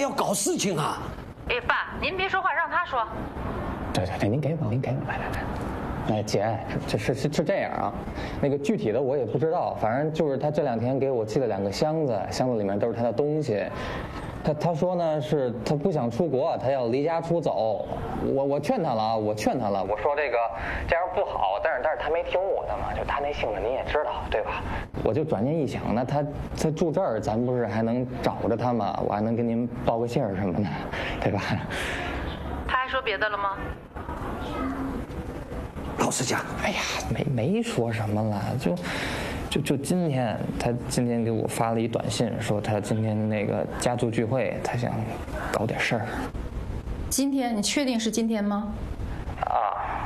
要搞事情啊！ 哎，爸，您别说话，让他说。 对，您给我，来。哎，姐，是这样啊，那个具体的我也不知道，反正就是他这2天给我寄了2个箱子，箱子里面都是他的东西。他说呢是他不想出国，他要离家出走。我劝他了，我说这样不好，但是他没听我的嘛，就他那性子你也知道对吧？我就转念一想，那他住这儿，咱不是还能找着他吗？我还能跟您报个信儿什么的，对吧？ 他还说别的了吗？ 老实讲， 哎呀，没说什么了，就今天，他今天给我发了一短信，说他今天那个家族聚会，他想搞点事儿。 今天？你确定是今天吗？ 啊。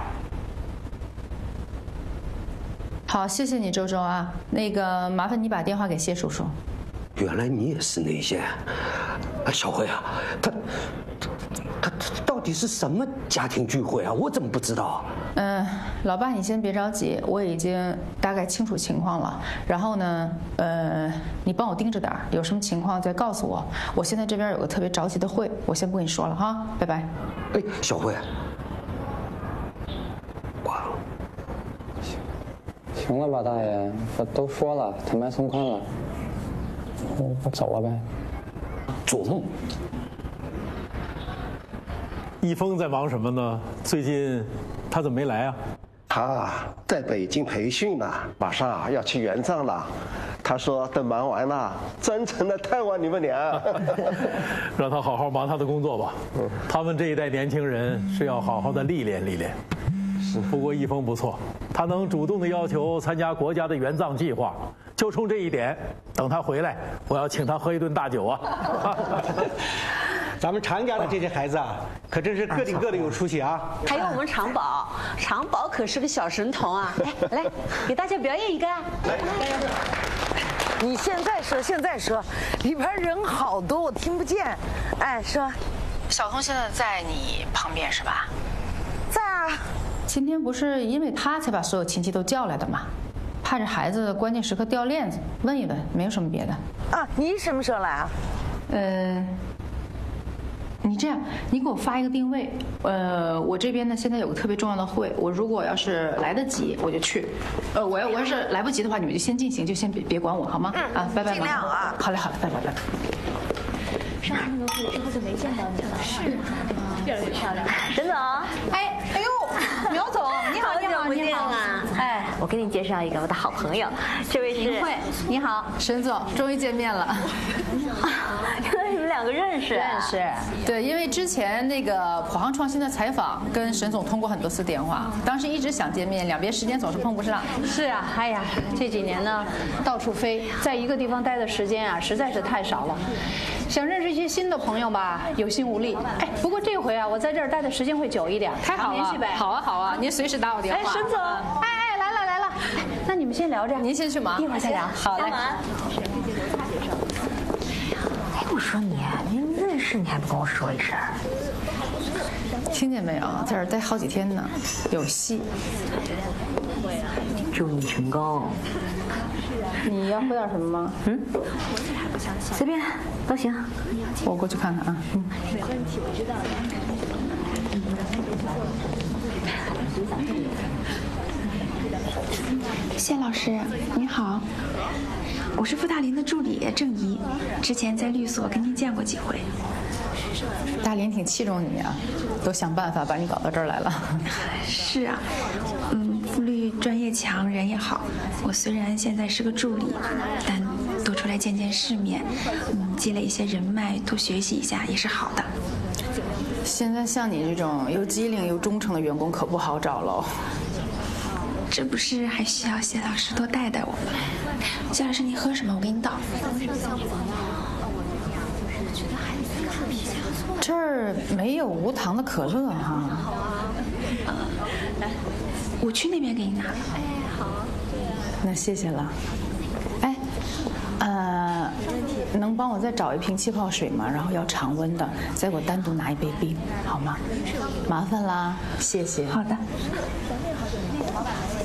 好，谢谢你，周周啊。那个，麻烦你把电话给谢叔叔。 原来你也是内线，小慧啊，他到底是什么家庭聚会啊？我怎么不知道？ 老爸，你先别着急，我已经大概清楚情况了。然后呢，你帮我盯着点儿，有什么情况再告诉我。我现在这边有个特别着急的会，我先不跟你说了哈，拜拜。 哎，小慧，挂了。 行了吧，大爷，我都说了，坦白从宽了，我走了呗。 做梦。 一峰在忙什么呢？最近他怎么没来啊？ 他在北京培训呢，马上要去援藏了。他说等忙完了，专程来探望你们俩。 让他好好忙他的工作吧。他们这一代年轻人是要好好的历练历练。不过一峰不错，他能主动的要求参加国家的援藏计划，就冲这一点，等他回来，我要请他喝一顿大酒啊！ 咱们常家的这些孩子啊，可真是个顶个的有出息啊！ 还有我们常宝，常宝可是个小神童啊！来，给大家表演一个。来， 你现在说，里边人好多，我听不见。哎，说， 小童现在在你旁边是吧？ 在啊。 今天不是因为他才把所有亲戚都叫来的吗？怕这孩子关键时刻掉链子，问一问，没有什么别的。 啊，你什么时候来啊？ 你这样，你给我发一个定位。我这边呢现在有个特别重要的会，我如果要是来得及，我就去。我要是来不及的话，你们就先进行，就先别管我，好吗？啊，拜拜。 尽量啊。 好嘞，拜拜。 上次那个会之后就没见到你了。是，越来越漂亮。 沈总， 哎呦，苗总，你好， 你好啊！哎，我给你介绍一个我的好朋友，这位是林慧，你好， 沈总，终于见面了。 原来你们2个认识？ 认识。 对，因为之前那个普航创新的采访跟沈总通过很多次电话，当时一直想见面，两边时间总是碰不上。 是啊，哎呀，这几年呢，到处飞，在一个地方待的时间啊，实在是太少了。想认识一些新的朋友吧，有心无力。哎，不过这回啊，我在这儿待的时间会久一点， 太好了。 联系呗。 好啊，您随时打我电话。 哎，沈总，哎，来了，那你们先聊着， 您先去忙， 一会儿再聊。 好嘞。 哎，我说您认识你还不跟我说一声？ 听见没有，在这儿待好几天呢，有戏。 祝你成功。 你要喝点什么吗？ 随便都行。 我过去看看啊。 没问题，我知道的。 谢老师，您好，我是傅大林的助理郑怡，之前在律所跟您见过几回。 大林挺器重你啊，都想办法把你搞到这儿来了。 是啊，傅律专业强，人也好。我虽然现在是个助理，但多出来见见世面，积累一些人脉，多学习一下也是好的。 现在像你这种又机灵又忠诚的员工可不好找喽。 这不是还需要谢老师多带带我吗？谢老师，您喝什么？我给您倒。 这儿没有无糖的可乐哈。 我去那边给你拿。 哎，好。 那谢谢了。哎，能帮我再找一瓶气泡水吗？然后要常温的，再给我单独拿一杯冰，好吗？麻烦啦，谢谢。 好的。 咱们也好久没见。